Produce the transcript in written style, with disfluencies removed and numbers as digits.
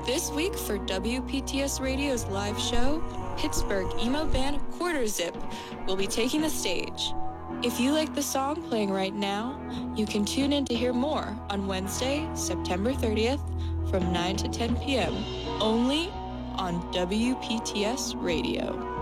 This week for WPTS Radio's live show, Pittsburgh emo band Quarter Zip will be taking the stage. If you like the song playing right now, you can tune in to hear more on Wednesday, September 30th from 9 to 10 p.m. only on WPTS Radio.